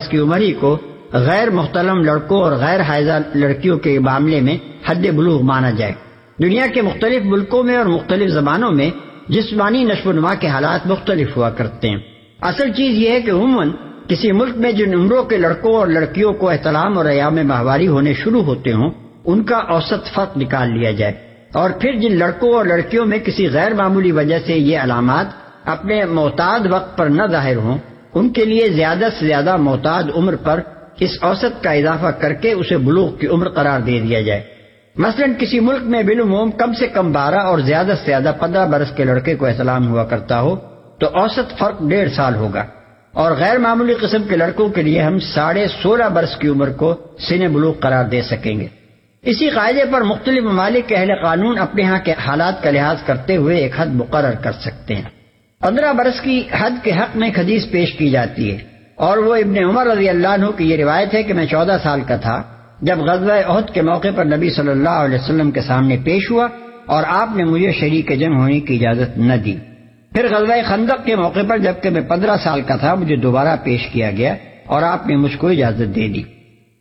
کی عمر ہی کو غیر محتلم لڑکوں اور غیر حائضہ لڑکیوں کے معاملے میں حد بلوغ مانا جائے۔ دنیا کے مختلف ملکوں میں اور مختلف زبانوں میں جسمانی نشو و نما کے حالات مختلف ہوا کرتے ہیں۔ اصل چیز یہ ہے کہ عموماً کسی ملک میں جن عمروں کے لڑکوں اور لڑکیوں کو احتلام اور ایام ماہواری ہونے شروع ہوتے ہوں ان کا اوسط فرق نکال لیا جائے، اور پھر جن لڑکوں اور لڑکیوں میں کسی غیر معمولی وجہ سے یہ علامات اپنے معتاد وقت پر نہ ظاہر ہوں ان کے لیے زیادہ سے زیادہ معتاد عمر پر اس اوسط کا اضافہ کر کے اسے بلوغ کی عمر قرار دے دیا جائے۔ مثلا کسی ملک میں بالعموم کم سے کم 12 اور زیادہ سے زیادہ 15 برس کے لڑکے کو احتلام ہوا کرتا ہو تو اوسط فرق 1.5 سال ہوگا، اور غیر معمولی قسم کے لڑکوں کے لیے ہم 16.5 برس کی عمر کو سن بلوغ قرار دے سکیں گے۔ اسی قاعدے پر مختلف ممالک کے اہل قانون اپنے ہاں کے حالات کا لحاظ کرتے ہوئے ایک حد مقرر کر سکتے ہیں۔ 15 برس کی حد کے حق میں ایک حدیث پیش کی جاتی ہے، اور وہ ابن عمر رضی اللہ عنہ کی یہ روایت ہے کہ میں 14 سال کا تھا جب غزوہ احد کے موقع پر نبی صلی اللہ علیہ وسلم کے سامنے پیش ہوا اور آپ نے مجھے شریک جنگ ہونے کی اجازت نہ دی۔ پھر غزوہ خندق کے موقع پر جبکہ میں 15 سال کا تھا مجھے دوبارہ پیش کیا گیا اور آپ نے مجھ کو اجازت دے دی۔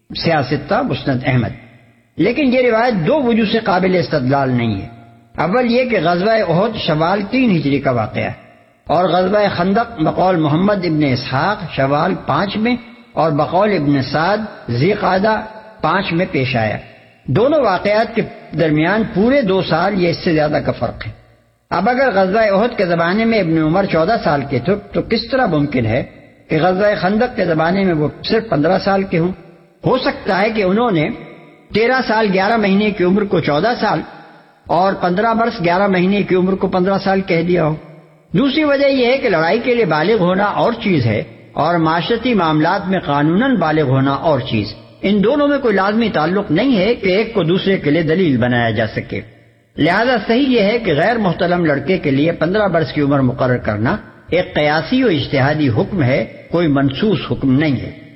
سیاستہ مسند احمد۔ لیکن یہ روایت 2 وجوہ سے قابل استدلال نہیں ہے۔ اول یہ کہ غزوہ احد شوال 3 ہجری کا واقعہ ہے، اور غزوہ خندق بقول محمد ابن اسحاق شوال 5 میں اور بقول ابن سعد ذی قعدہ 5 میں پیش آیا۔ دونوں واقعات کے درمیان پورے 2 سال یا اس سے زیادہ کا فرق ہے۔ اب اگر غزوہ احد کے زمانے میں ابن عمر 14 سال کے تھے تو کس طرح ممکن ہے کہ غزوہ خندق کے زمانے میں وہ صرف 15 سال کے ہوں؟ ہو سکتا ہے کہ انہوں نے 13 سال 11 مہینے کی عمر کو 14 سال اور 15 برس 11 مہینے کی عمر کو 15 سال کہہ دیا ہو۔ دوسری وجہ یہ ہے کہ لڑائی کے لیے بالغ ہونا اور چیز ہے اور معاشرتی معاملات میں قانوناً بالغ ہونا اور چیز۔ ان دونوں میں کوئی لازمی تعلق نہیں ہے کہ ایک کو دوسرے کے لیے دلیل بنایا جا سکے۔ لہذا صحیح یہ ہے کہ غیر محتلم لڑکے کے لیے 15 برس کی عمر مقرر کرنا ایک قیاسی و اجتہادی حکم ہے، کوئی منصوص حکم نہیں ہے۔